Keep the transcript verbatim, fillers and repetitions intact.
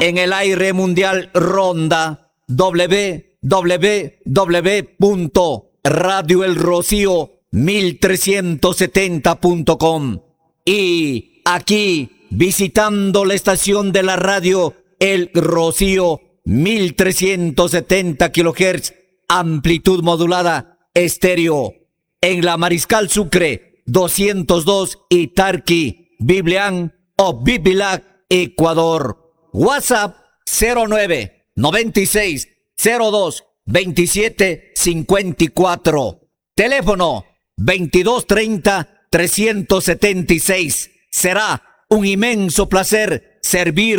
En el aire mundial ronda w w w punto radio el rocío mil trescientos setenta punto com. Y aquí, visitando la estación de la radio El Rocío, mil trescientos setenta kilohertz, amplitud modulada, estéreo. En la Mariscal Sucre, doscientos dos y Tarqui, Biblián o Bibilac, Ecuador. WhatsApp cero nueve noventa y seis cero dos veintisiete cincuenta y cuatro. Teléfono veintidós treinta trescientos setenta y seis. Será un inmenso placer servir